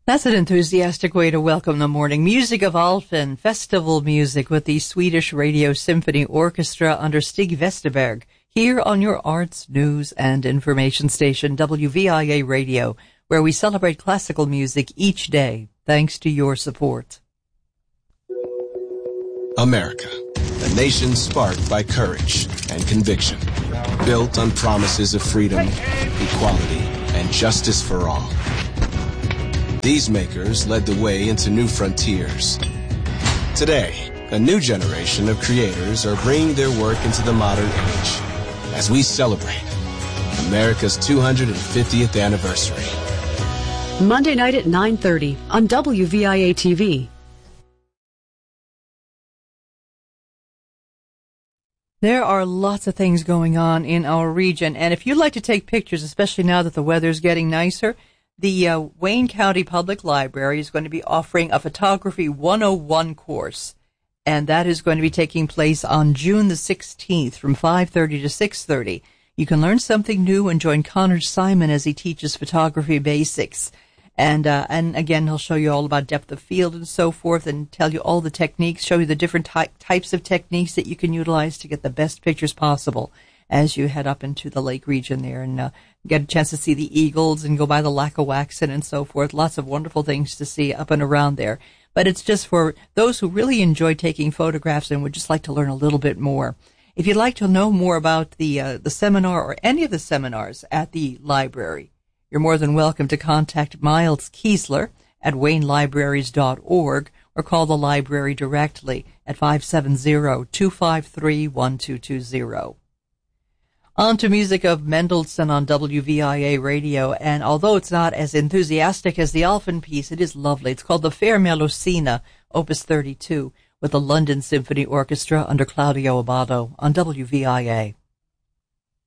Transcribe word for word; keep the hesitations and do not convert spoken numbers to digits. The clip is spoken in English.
That's an enthusiastic way to welcome the morning. Music of Alphen, festival music with the Swedish Radio Symphony Orchestra under Stig Westerberg, here on your arts, news, and information station, W V I A Radio, where we celebrate classical music each day, thanks to your support. America, a nation sparked by courage and conviction, built on promises of freedom, equality, and justice for all. These makers led the way into new frontiers. Today, a new generation of creators are bringing their work into the modern age as we celebrate America's two hundred fiftieth anniversary. Monday night at nine thirty on W V I A T V. There are lots of things going on in our region, and if you'd like to take pictures, especially now that the weather's getting nicer, the uh, Wayne County Public Library is going to be offering a Photography one oh one course, and that is going to be taking place on June the sixteenth from five thirty to six thirty. You can learn something new and join Connor Simon as he teaches photography basics. And uh, and again, he'll show you all about depth of field and so forth and tell you all the techniques, show you the different ty- types of techniques that you can utilize to get the best pictures possible as you head up into the lake region there and uh, get a chance to see the eagles and go by the Lackawaxen and so forth. Lots of wonderful things to see up and around there. But it's just for those who really enjoy taking photographs and would just like to learn a little bit more. If you'd like to know more about the uh, the seminar or any of the seminars at the library, you're more than welcome to contact Miles Kiesler at wayne libraries dot org or call the library directly at five seven zero, two five three, one two two zero. On to music of Mendelssohn on W V I A Radio, and although it's not as enthusiastic as the Alphen piece, it is lovely. It's called the Fair Melusina, Opus thirty-two, with the London Symphony Orchestra under Claudio Abbado on W V I A.